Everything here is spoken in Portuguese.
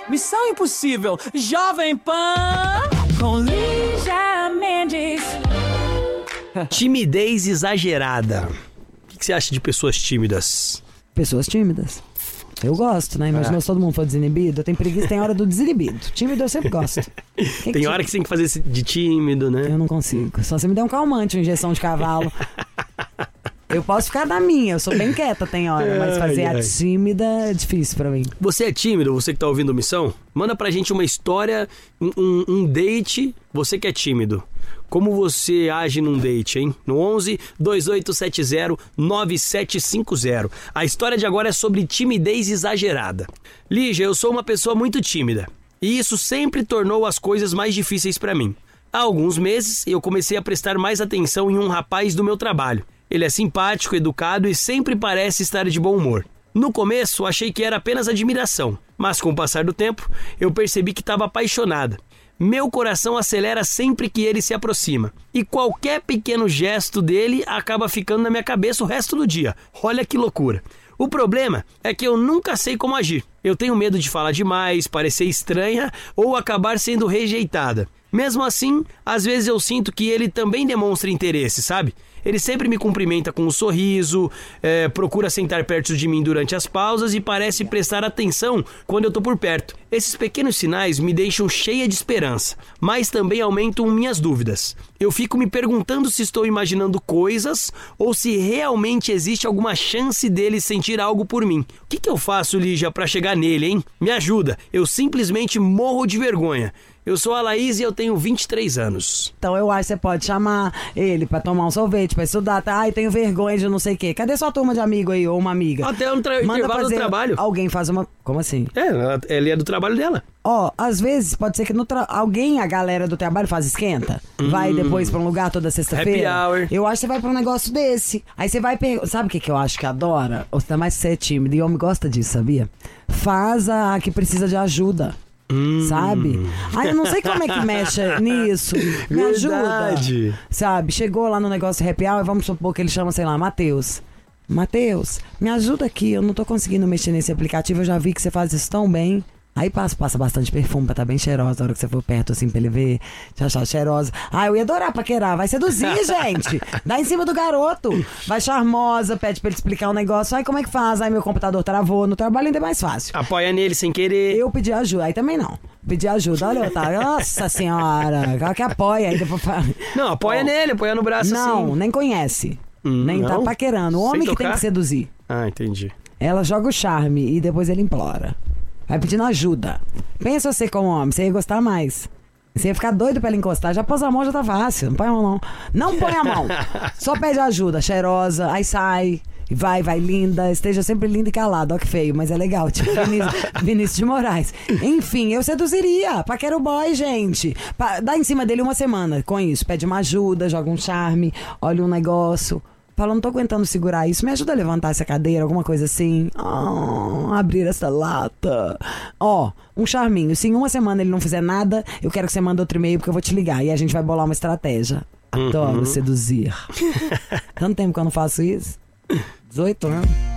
Missão Impossível, Jovem Pan, com Lígia Mendes. Timidez exagerada. O que você acha de pessoas tímidas? Pessoas tímidas. Eu gosto, né? Imagina se todo mundo for desinibido. Eu tenho preguiça, tem hora do desinibido. Tímido eu sempre gosto. Tem hora que você tem que fazer de tímido, né? Eu não consigo. Só se me der um calmante, uma injeção de cavalo. Eu posso ficar na minha, eu sou bem quieta, tem hora. Mas fazer a tímida é difícil pra mim. Você é tímido, você que tá ouvindo Missão? Manda pra gente uma história, um date, você que é tímido. Como você age num date, hein? No 11 2870 9750. A história de agora é sobre timidez exagerada. Lígia, eu sou uma pessoa muito tímida. E isso sempre tornou as coisas mais difíceis pra mim. Há alguns meses, eu comecei a prestar mais atenção em um rapaz do meu trabalho. Ele é simpático, educado e sempre parece estar de bom humor. No começo, achei que era apenas admiração, mas com o passar do tempo, eu percebi que estava apaixonada. Meu coração acelera sempre que ele se aproxima, e qualquer pequeno gesto dele acaba ficando na minha cabeça o resto do dia. Olha que loucura! O problema é que eu nunca sei como agir. Eu tenho medo de falar demais, parecer estranha ou acabar sendo rejeitada. Mesmo assim, às vezes eu sinto que ele também demonstra interesse, sabe? Ele sempre me cumprimenta com um sorriso, procura sentar perto de mim durante as pausas e parece prestar atenção quando eu tô por perto. Esses pequenos sinais me deixam cheia de esperança, mas também aumentam minhas dúvidas. Eu fico me perguntando se estou imaginando coisas ou se realmente existe alguma chance dele sentir algo por mim. O que eu faço, Lígia, pra chegar nele, hein? Me ajuda, eu simplesmente morro de vergonha. Eu sou a Laís e eu tenho 23 anos. Então eu acho que você pode chamar ele pra tomar um sorvete, pra estudar. Tá? Ai, tenho vergonha de não sei o quê. Cadê sua turma de amigo aí, ou uma amiga? Até um intervalo do trabalho. Alguém faz uma... Como assim? Ele é do trabalho dela. Às vezes pode ser que a galera do trabalho faz esquenta. Vai depois pra um lugar toda sexta-feira. Happy hour. Eu acho que você vai pra um negócio desse. Aí você vai perguntar. Sabe o que eu acho que adora? Ou ainda mais se você é tímido. E homem gosta disso, sabia? Faz a que precisa de ajuda. Sabe? Ai, eu não sei como é que mexe nisso. Me ajuda. Sabe? Chegou lá no negócio happy hour, vamos supor que ele chama, sei lá, Matheus, me ajuda aqui, eu não tô conseguindo mexer nesse aplicativo, eu já vi que você faz isso tão bem. Aí passa bastante perfume pra tá bem cheirosa na hora que você for perto, assim, pra ele ver, te achar cheirosa. Eu ia adorar paquerar, vai seduzir, gente. Dá em cima do garoto. Vai charmosa, pede pra ele explicar um negócio. Aí como é que faz? Aí meu computador travou, no trabalho ainda é mais fácil. Apoia nele sem querer. Eu pedi ajuda, aí também não. Pedi ajuda, olha, Otávio. Nossa senhora, ela que apoia aí depois. Não, apoia nele, apoia no braço assim. Não, nem conhece. Nem não? Tá paquerando. O homem Sem que tocar? tem que seduzir. Entendi. Ela joga o charme e depois ele implora. Vai pedindo ajuda. Pensa você como homem, você ia gostar mais. Você ia ficar doido pra ela encostar. Já pôs a mão, já tá fácil. Não põe a mão, não. Não põe a mão. Só pede ajuda, cheirosa, aí sai. Vai linda. Esteja sempre linda e calada. Ó que feio, mas é legal. Tipo Vinícius de Moraes. Enfim, eu seduziria. Paquera o boy, gente. Dá em cima dele uma semana com isso. Pede uma ajuda, joga um charme, olha um negócio. Fala, não tô aguentando segurar isso. Me ajuda a levantar essa cadeira, alguma coisa assim. Abrir essa lata. Um charminho. Se em uma semana ele não fizer nada, eu quero que você mande outro e-mail porque eu vou te ligar. E a gente vai bolar uma estratégia. Adoro seduzir. Tanto tempo que eu não faço isso. 18 anos.